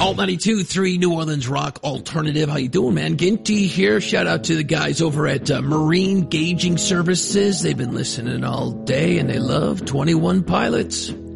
Alt 92.3 New Orleans Rock Alternative. How you doing, man? Ginty here. Shout out to the guys over at Marine Gauging Services. They've been listening all day and they love 21 Pilots.